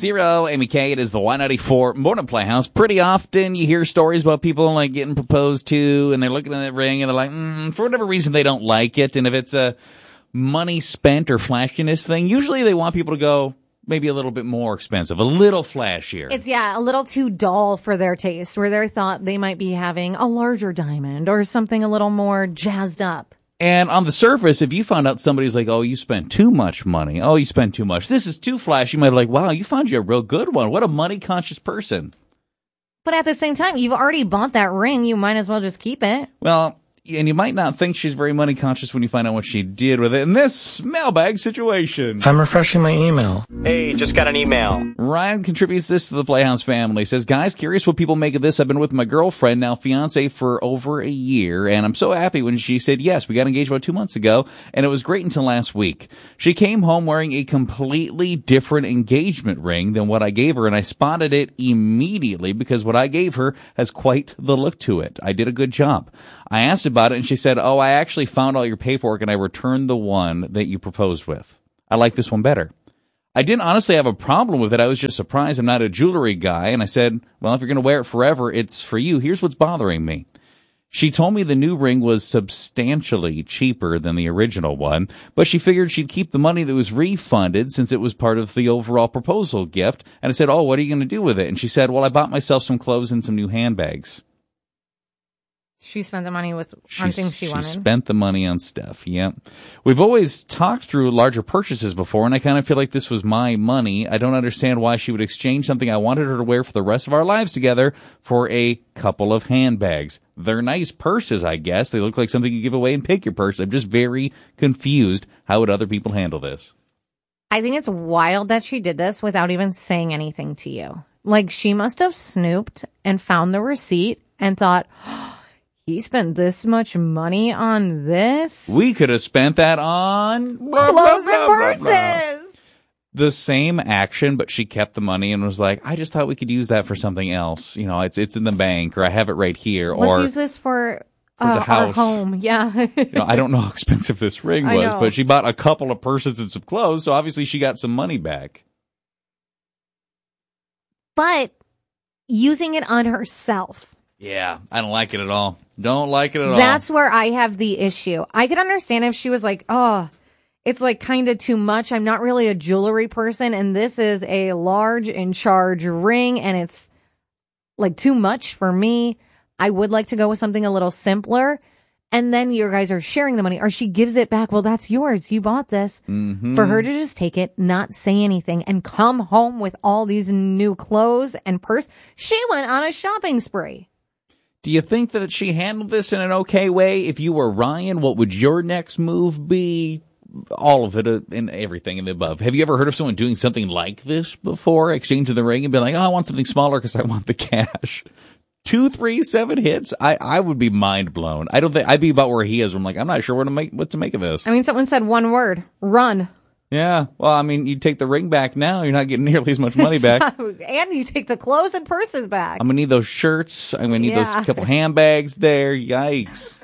980, Amy K. It is the Y94 Morning Playhouse. Pretty often you hear stories about people like getting proposed to, and they're looking at that ring and they're like, for whatever reason they don't like it. And if it's a money spent or flashiness thing, usually they want people to go maybe a little bit more expensive, a little flashier. It's, a little too dull for their taste, where they thought they might be having a larger diamond or something a little more jazzed up. And on the surface, if you found out somebody's like, oh, you spent too much money. Oh, you spent too much. This is too flashy. You might be like, wow, you found you a real good one. What a money-conscious person. But at the same time, you've already bought that ring. You might as well just keep it. Well, and you might not think she's very money conscious when you find out what she did with it in this mailbag situation. I'm refreshing my email. Hey, just got an email. Ryan contributes this to the Playhouse family. He says, guys, curious what people make of this. I've been with my girlfriend, now fiance, for over a year, and I'm so happy when she said yes. We got engaged about 2 months ago, and it was great until last week. She came home wearing a completely different engagement ring than what I gave her, and I spotted it immediately because what I gave her has quite the look to it. I did a good job. I asked about it, and she said, oh, I actually found all your paperwork, and I returned the one that you proposed with. I like this one better. I didn't honestly have a problem with it. I was just surprised. I'm not a jewelry guy. And I said, well, if you're going to wear it forever, it's for you. Here's what's bothering me. She told me the new ring was substantially cheaper than the original one, but she figured she'd keep the money that was refunded since it was part of the overall proposal gift. And I said, oh, what are you going to do with it? And she said, well, I bought myself some clothes and some new handbags. She spent the money on things she wanted. She spent the money on stuff, yep. We've always talked through larger purchases before, and I kind of feel like this was my money. I don't understand why she would exchange something I wanted her to wear for the rest of our lives together for a couple of handbags. They're nice purses, I guess. They look like something you give away and pick your purse. I'm just very confused. How would other people handle this? I think it's wild that she did this without even saying anything to you. Like, she must have snooped and found the receipt and thought, he spent this much money on this? We could have spent that on clothes and purses. The same action, but she kept the money and was like, I just thought we could use that for something else. You know, it's in the bank, or I have it right here. Let's use this for our home. Yeah. You know, I don't know how expensive this ring was, but she bought a couple of purses and some clothes, so obviously she got some money back. But using it on herself. Yeah, I don't like it at all. Don't like it at all. That's where I have the issue. I could understand if she was like, oh, it's like kind of too much. I'm not really a jewelry person, and this is a large in charge ring, and it's like too much for me. I would like to go with something a little simpler. And then you guys are sharing the money, or she gives it back. Well, that's yours. You bought this. Mm-hmm. For her to just take it, not say anything, and come home with all these new clothes and purse. She went on a shopping spree. Do you think that she handled this in an okay way? If you were Ryan, what would your next move be? All of it and everything in the above. Have you ever heard of someone doing something like this before? Exchanging the ring and being like, oh, I want something smaller because I want the cash. 2, 3, 7 hits. I would be mind blown. I don't think I'd be about where he is. Where I'm like, I'm not sure what to make of this. I mean, someone said one word: run. Yeah. Well, I mean, you take the ring back now, you're not getting nearly as much money back. And you take the clothes and purses back. I'm going to need those shirts. I'm going to need those couple handbags there. Yikes.